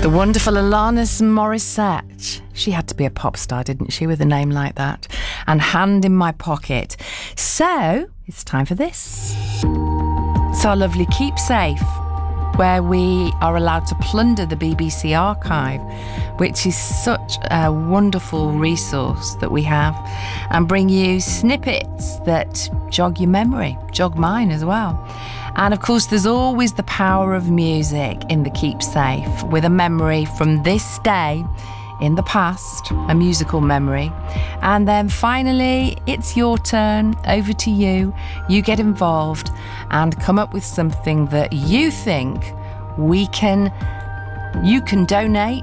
The wonderful Alanis Morissette. She had to be a pop star, didn't she, with a name like that? And Hand in My Pocket. So, it's time for this. It's our lovely Keep Safe, where we are allowed to plunder the BBC archive, which is such a wonderful resource that we have, and bring you snippets that jog your memory, jog mine as well. And of course, there's always the power of music in the Keep Safe, with a memory from this day in the past, a musical memory. And then finally, it's your turn, over to you. You get involved and come up with something that you think you can donate